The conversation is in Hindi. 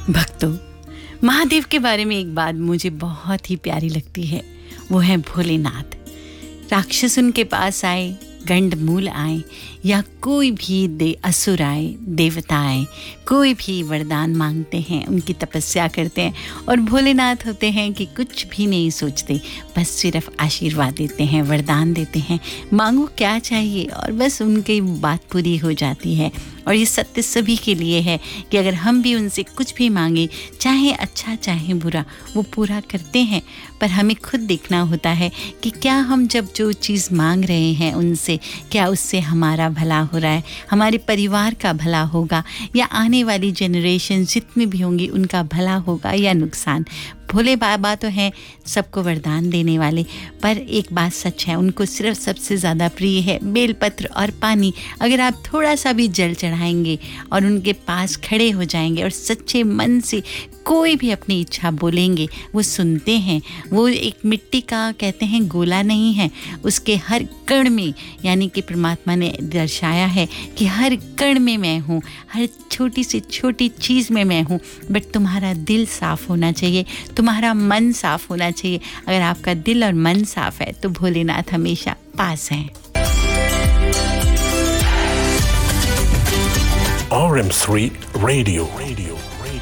भक्तों, महादेव के बारे में एक बात मुझे बहुत ही प्यारी लगती है, वो है भोलेनाथ। राक्षस उनके पास आए, गंडमूल आए या कोई भी असुर आए, देवता आए, कोई भी वरदान मांगते हैं, उनकी तपस्या करते हैं और भोलेनाथ होते हैं कि कुछ भी नहीं सोचते, बस सिर्फ आशीर्वाद देते हैं, वरदान देते हैं, मांगो क्या चाहिए और बस उनकी बात पूरी हो जाती है। और ये सत्य सभी के लिए है कि अगर हम भी उनसे कुछ भी मांगे, चाहे अच्छा चाहे बुरा, वो पूरा करते हैं। पर हमें खुद देखना होता है कि क्या हम जब जो चीज़ मांग रहे हैं उनसे, क्या उससे हमारा भला हो रहा है, हमारे परिवार का भला होगा या आने वाली जनरेशन जितनी भी होंगी उनका भला होगा या नुकसान। भोले बाबा तो हैं सबको वरदान देने वाले, पर एक बात सच है, उनको सिर्फ सबसे ज़्यादा प्रिय है बेलपत्र और पानी। अगर आप थोड़ा सा भी जल चढ़ाएंगे और उनके पास खड़े हो जाएंगे और सच्चे मन से कोई भी अपनी इच्छा बोलेंगे, वो सुनते हैं। वो एक मिट्टी का कहते हैं गोला नहीं है, उसके हर कण में, यानी कि परमात्मा ने दर्शाया है कि हर कण में मैं हूँ, हर छोटी से छोटी चीज़ में मैं हूँ। बट तुम्हारा दिल साफ़ होना चाहिए, तुम्हारा मन साफ़ होना चाहिए। अगर आपका दिल और मन साफ़ है तो भोलेनाथ हमेशा पास हैं। RM3 Radio.